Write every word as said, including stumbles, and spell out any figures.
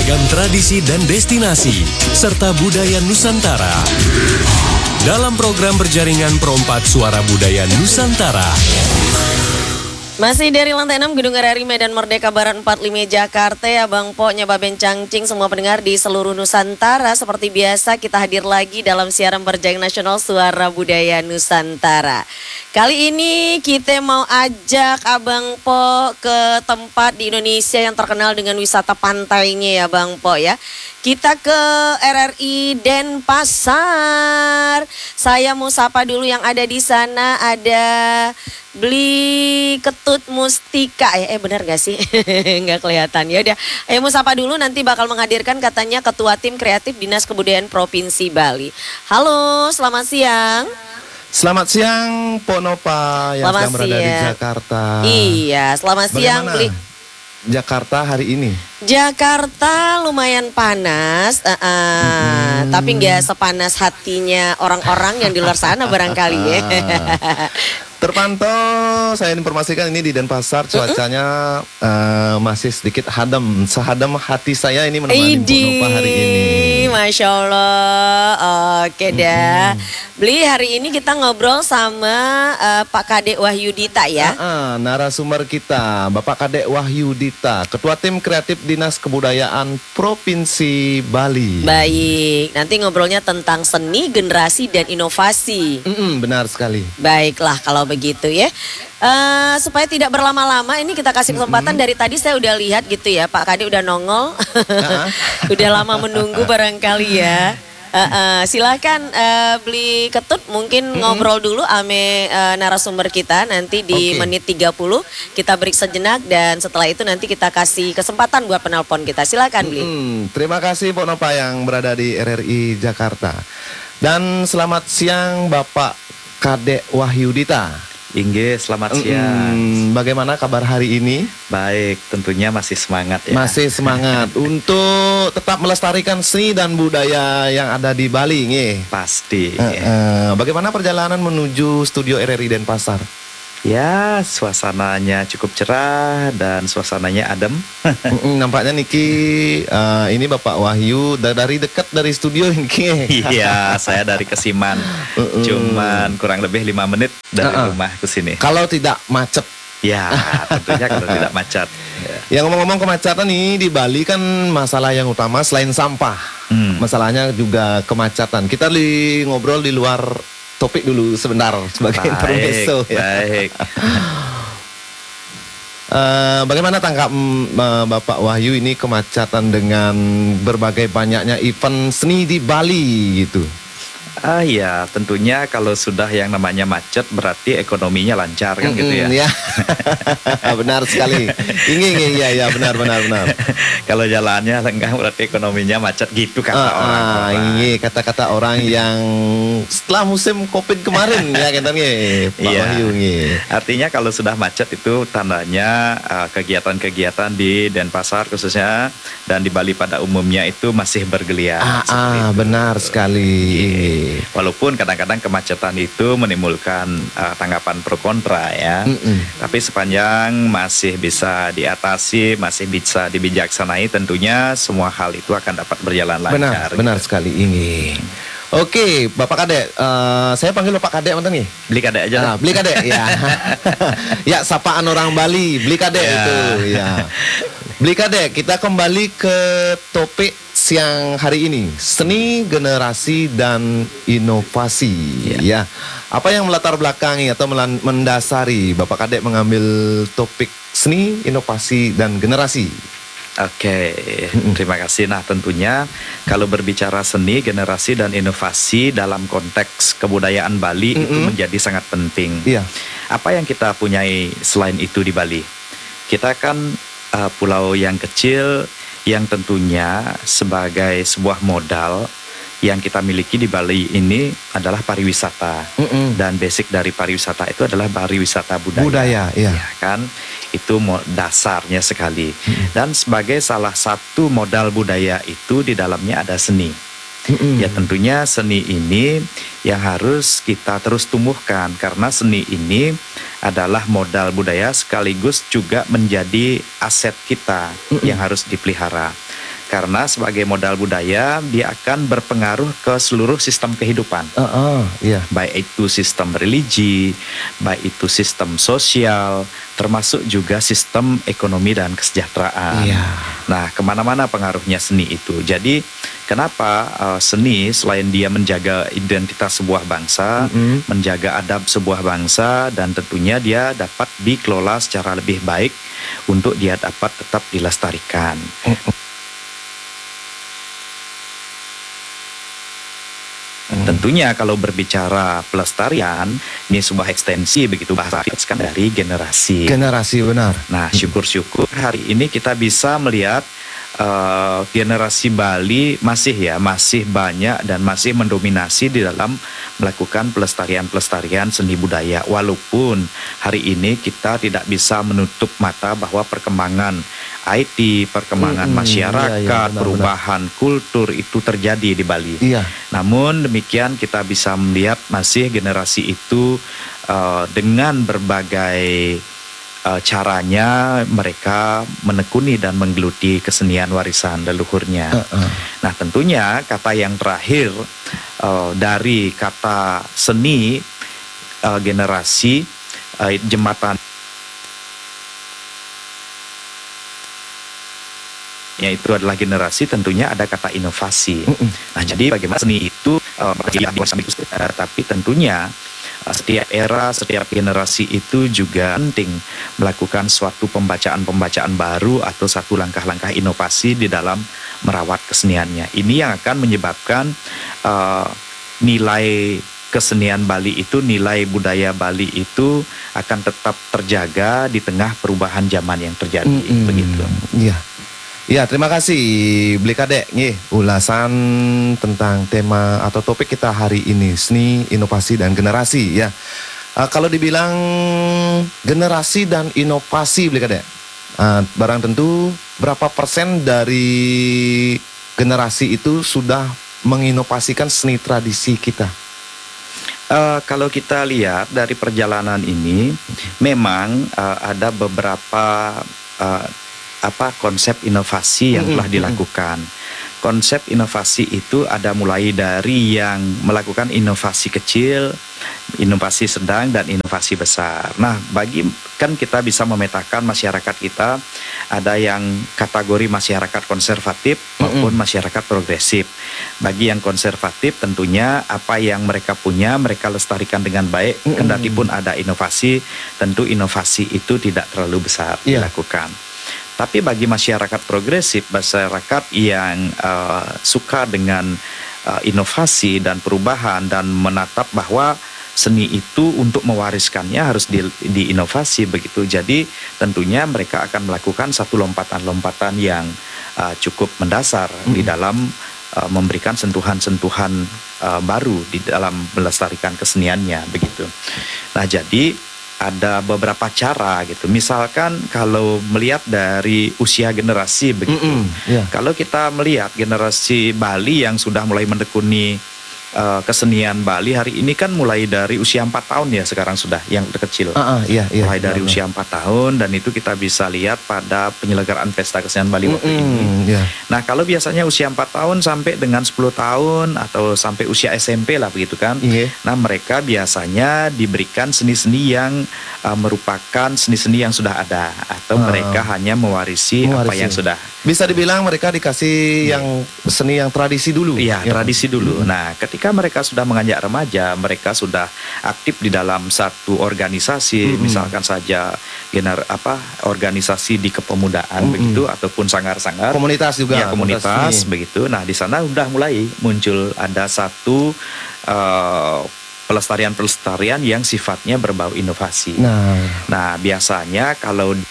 beragam tradisi dan destinasi, serta budaya Nusantara. Dalam program berjaringan Perompak Suara Budaya Nusantara. Masih dari lantai enam Gedung R R I Medan Merdeka Barat empat puluh lima Jakarta ya Bang Po, Nyababen Cangcing, semua pendengar di seluruh Nusantara. Seperti biasa kita hadir lagi dalam siaran berjaring nasional Suara Budaya Nusantara. Kali ini kita mau ajak Abang Po ke tempat di Indonesia yang terkenal dengan wisata pantainya ya Bang Po ya. Kita ke R R I Denpasar. Saya mau sapa dulu yang ada di sana, ada Beli Ketut Mustika ya, eh benar gak sih? Nggak kelihatan. Ya udah, ayo mau sapa dulu, nanti bakal menghadirkan katanya Ketua Tim Kreatif Dinas Kebudayaan Provinsi Bali. Halo, selamat siang. Selamat siang Ponopa yang Selamat sedang berada siang. di Jakarta. Iya, selamat siang Bagaimana Beli. Jakarta hari ini? Jakarta lumayan panas, uh, uh, hmm. tapi nggak sepanas hatinya orang-orang yang di luar sana barangkali ya. Terpantau, saya informasikan ini di Denpasar cuacanya uh-uh. uh, masih sedikit hadam, sehadam hati saya ini menemani Ponopa hari ini. Masya Allah, oke dah. Beli hari ini kita ngobrol sama uh, Pak Kadek Wahyudita ya. Uh, uh, narasumber kita Bapak Kadek Wahyudita, Ketua Tim Kreatif Dinas Kebudayaan Provinsi Bali. Baik, nanti ngobrolnya tentang seni, generasi dan inovasi. Mm-mm, benar sekali. Baiklah kalau begitu ya. Uh, supaya tidak berlama-lama ini kita kasih kesempatan. Mm-hmm. Dari tadi saya udah lihat gitu ya, Pak Kadek udah nongol. Uh-huh. Udah lama menunggu barangkali ya. Uh, uh, silakan uh, Beli Ketut mungkin mm-hmm. ngobrol dulu ame uh, narasumber kita nanti di okay. menit tiga puluh kita break sejenak dan setelah itu nanti kita kasih kesempatan buat penelpon kita. Silakan Beli. Mm-hmm. Terima kasih Ponopa yang berada di R R I Jakarta. Dan selamat siang Bapak Kadek Wahyudita. Inge, selamat siang. Mm, bagaimana kabar hari ini? Baik, tentunya masih semangat ya. Masih semangat untuk tetap melestarikan seni dan budaya yang ada di Bali, nge. Pasti. Uh, uh, bagaimana perjalanan menuju studio R R I Denpasar? Ya, suasananya cukup cerah dan suasananya adem. Nampaknya Niki, uh, ini Bapak Wahyu dari dekat dari studio Niki. Iya, saya dari Kesiman. Uh-uh. Cuman kurang lebih lima menit dari uh-uh. rumah ke sini. Kalau tidak macet. Ya, tentunya kalau tidak macet. Ya, ngomong-ngomong kemacetan nih di Bali kan masalah yang utama selain sampah. Hmm. Masalahnya juga kemacetan. Kita li ngobrol di luar topik dulu sebentar sebagai intermezzo. Baik. uh, bagaimana tangkap uh, Bapak Wahyu ini kemacetan dengan berbagai banyaknya event seni di Bali gitu? Ah ya, tentunya kalau sudah yang namanya macet berarti ekonominya lancar kan, mm-hmm, gitu ya. Ya. Benar sekali. Ini ya ya benar benar benar. Kalau jalannya lenggang berarti ekonominya macet gitu kata ah, orang. Ini kata-kata orang yang setelah musim Covid kemarin ya katanya Pak iya. Wahyu ini. Artinya kalau sudah macet itu tandanya uh, kegiatan-kegiatan di Denpasar khususnya dan di Bali pada umumnya itu masih bergeliat. Ah, ah benar sekali. Iya. Walaupun kadang-kadang kemacetan itu menimbulkan uh, tanggapan pro kontra ya, Mm-mm. tapi sepanjang masih bisa diatasi, masih bisa dibijaksanai, tentunya semua hal itu akan dapat berjalan lancar. Benar, gitu. Benar sekali ini. Oke, Bapak Kadek, uh, saya panggil Bapak Kadek mantan nih. Beli Kadek aja. Nah, Beli Kadek ya. Ya, sapaan orang Bali, Beli Kadek ya. Itu ya. Beli Kadek, kita kembali ke topik siang hari ini, seni, generasi dan inovasi. Ya. Ya. Apa yang melatar belakangi atau mendasari Bapak Kadek mengambil topik seni, inovasi dan generasi? Oke, terima kasih. Nah, tentunya kalau berbicara seni, generasi dan inovasi dalam konteks kebudayaan Bali mm-hmm. itu menjadi sangat penting. Iya. Apa yang kita punyai selain itu di Bali? Kita kan uh, pulau yang kecil yang tentunya sebagai sebuah modal yang kita miliki di Bali ini adalah pariwisata. Mm-hmm. Dan basic dari pariwisata itu adalah pariwisata budaya. Budaya, iya. Ya kan? Itu dasarnya sekali. Mm-hmm. Dan sebagai salah satu modal budaya itu di dalamnya ada seni. Mm-hmm. Ya tentunya seni ini yang harus kita terus tumbuhkan karena seni ini adalah modal budaya sekaligus juga menjadi aset kita mm-hmm. yang harus dipelihara. Karena sebagai modal budaya, dia akan berpengaruh ke seluruh sistem kehidupan. Uh, uh, iya. Baik itu sistem religi, baik itu sistem sosial, termasuk juga sistem ekonomi dan kesejahteraan. Iya. Nah, kemana-mana pengaruhnya seni itu. Jadi, kenapa uh, seni selain dia menjaga identitas sebuah bangsa, Mm-hmm. menjaga adab sebuah bangsa, dan tentunya dia dapat dikelola secara lebih baik untuk dia dapat tetap dilestarikan. Tentunya kalau berbicara pelestarian, ini sebuah ekstensi begitu bahasa kan dari generasi. Generasi benar. Nah, syukur-syukur hari ini kita bisa melihat uh, generasi Bali masih ya, masih banyak dan masih mendominasi di dalam melakukan pelestarian-pelestarian seni budaya. Walaupun hari ini kita tidak bisa menutup mata bahwa perkembangan I T, perkembangan Hmm, masyarakat, iya, iya, benar, perubahan kultur itu terjadi di Bali. Iya. Namun demikian kita bisa melihat masih generasi itu uh, dengan berbagai uh, caranya mereka menekuni dan menggeluti kesenian warisan leluhurnya. Uh-uh. Nah, tentunya kata yang terakhir uh, dari kata seni uh, generasi uh, jembatan yaitu adalah generasi, tentunya ada kata inovasi. Mm-mm. Nah, jadi bagaimana seni itu uh, uh, tapi tentunya uh, setiap era, setiap generasi itu juga penting melakukan suatu pembacaan-pembacaan baru atau satu langkah-langkah inovasi di dalam merawat keseniannya. Ini yang akan menyebabkan uh, nilai kesenian Bali itu, nilai budaya Bali itu akan tetap terjaga di tengah perubahan zaman yang terjadi. Mm-mm. Begitu. Iya. Ya, terima kasih Bli Kadek. Nih, ulasan tentang tema atau topik kita hari ini, seni, inovasi dan generasi ya. Uh, kalau dibilang generasi dan inovasi Bli Kadek, uh, barang tentu berapa persen dari generasi itu sudah menginovasikan seni tradisi kita? Uh, kalau kita lihat dari perjalanan ini, memang uh, ada beberapa uh, apa konsep inovasi yang telah dilakukan. Konsep inovasi itu ada mulai dari yang melakukan inovasi kecil, inovasi sedang, dan inovasi besar. Nah, bagi kan kita bisa memetakan masyarakat kita, ada yang kategori masyarakat konservatif maupun masyarakat progresif. Bagi yang konservatif tentunya apa yang mereka punya mereka lestarikan dengan baik. Kendati pun ada inovasi, tentu inovasi itu tidak terlalu besar Yeah. dilakukan. Tapi bagi masyarakat progresif, masyarakat yang uh, suka dengan uh, inovasi dan perubahan dan menatap bahwa seni itu untuk mewariskannya harus di, diinovasi begitu. Jadi tentunya mereka akan melakukan satu lompatan-lompatan yang uh, cukup mendasar mm-hmm. di dalam uh, memberikan sentuhan-sentuhan uh, baru di dalam melestarikan keseniannya begitu. Nah, jadi ada beberapa cara gitu. Misalkan kalau melihat dari usia generasi begitu. Mm-mm, yeah. Kalau kita melihat generasi Bali yang sudah mulai menekuni uh, kesenian Bali hari ini kan mulai dari usia empat tahun ya sekarang sudah yang kecil. Uh-uh, iya, iya, mulai dari iya, usia empat tahun dan itu kita bisa lihat pada penyelenggaraan pesta kesenian Bali waktu Mm-mm, ini. yeah. Nah, kalau biasanya usia empat tahun sampai dengan sepuluh tahun atau sampai usia S M P lah begitu kan. Iya. Nah, mereka biasanya diberikan seni-seni yang uh, merupakan seni-seni yang sudah ada atau Uh, mereka hanya mewarisi, apa mewarisi. yang sudah. Bisa dibilang mereka dikasih Iya. yang seni yang tradisi dulu. Iya, Ya. tradisi dulu. Nah, ketika mereka sudah menginjak remaja, mereka sudah aktif di dalam satu organisasi, Mm-mm. misalkan saja gener apa organisasi di kepemudaan Mm-mm. begitu ataupun sanggar-sanggar. Komunitas juga. Ya, komunitas seni. begitu. Nah, di sana udah mulai muncul ada satu uh, pelestarian-pelestarian yang sifatnya berbau inovasi. Nah, Nah, biasanya kalau